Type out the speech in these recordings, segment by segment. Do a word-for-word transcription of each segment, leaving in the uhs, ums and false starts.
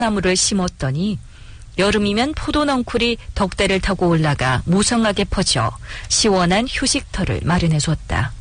나무를 심었더니 여름이면 포도 넝쿨이 덕대를 타고 올라가 무성하게 퍼져 시원한 휴식터를 마련해줬다.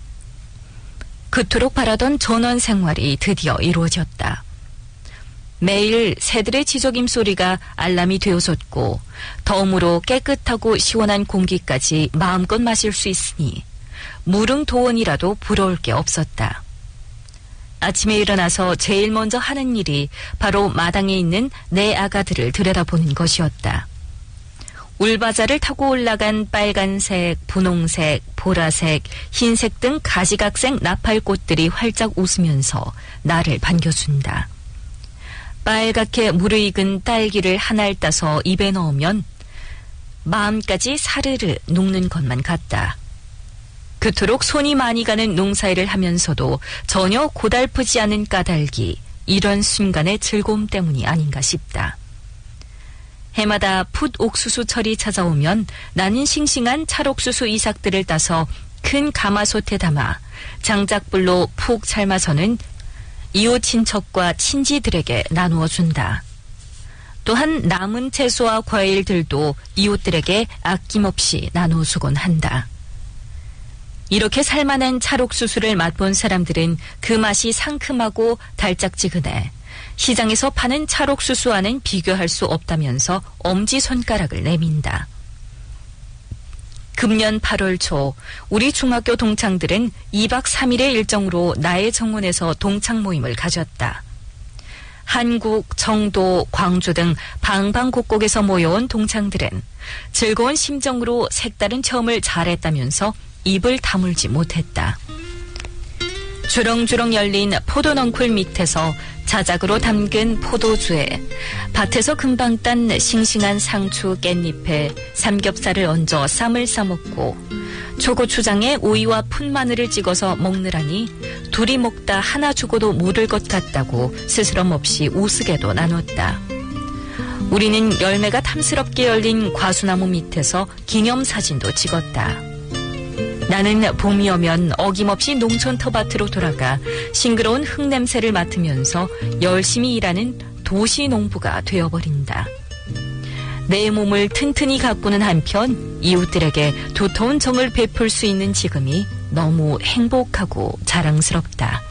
그토록 바라던 전원 생활이 드디어 이루어졌다. 매일 새들의 지저귐 소리가 알람이 되어섰고 덤으로 깨끗하고 시원한 공기까지 마음껏 마실 수 있으니 무릉도원이라도 부러울 게 없었다. 아침에 일어나서 제일 먼저 하는 일이 바로 마당에 있는 내 아가들을 들여다보는 것이었다. 울바자를 타고 올라간 빨간색, 분홍색, 보라색, 흰색 등 가지각색 나팔꽃들이 활짝 웃으면서 나를 반겨준다. 빨갛게 무르익은 딸기를 하나를 따서 입에 넣으면 마음까지 사르르 녹는 것만 같다. 그토록 손이 많이 가는 농사일을 하면서도 전혀 고달프지 않은 까닭이 이런 순간의 즐거움 때문이 아닌가 싶다. 해마다 풋 옥수수철이 찾아오면 나는 싱싱한 찰옥수수 이삭들을 따서 큰 가마솥에 담아 장작불로 푹 삶아서는 이웃 친척과 친지들에게 나누어 준다. 또한 남은 채소와 과일들도 이웃들에게 아낌없이 나누어 주곤 한다. 이렇게 살만한 찰옥수수를 맛본 사람들은 그 맛이 상큼하고 달짝지근해 시장에서 파는 찰옥수수와는 비교할 수 없다면서 엄지손가락을 내민다. 금년 팔월 초 우리 중학교 동창들은 이박 삼일의 일정으로 나의 정원에서 동창 모임을 가졌다. 한국, 청도, 광주 등 방방곡곡에서 모여온 동창들은 즐거운 심정으로 색다른 체험을 잘했다면서 입을 다물지 못했다. 주렁주렁 열린 포도 넝쿨 밑에서 자작으로 담근 포도주에 밭에서 금방 딴 싱싱한 상추 깻잎에 삼겹살을 얹어 쌈을 싸먹고 초고추장에 오이와 푼마늘을 찍어서 먹느라니 둘이 먹다 하나 주고도 모를 것 같다고 스스럼 없이 우스개도 나눴다. 우리는 열매가 탐스럽게 열린 과수나무 밑에서 기념사진도 찍었다. 나는 봄이 오면 어김없이 농촌 텃밭으로 돌아가 싱그러운 흙냄새를 맡으면서 열심히 일하는 도시 농부가 되어버린다. 내 몸을 튼튼히 가꾸는 한편 이웃들에게 두터운 정을 베풀 수 있는 지금이 너무 행복하고 자랑스럽다.